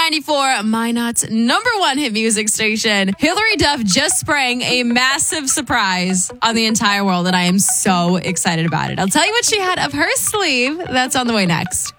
94, Minot's number one hit music station. Hilary Duff just sprang a massive surprise on the entire world, and I am so excited about it. I'll tell you what she had up her sleeve. That's on the way next.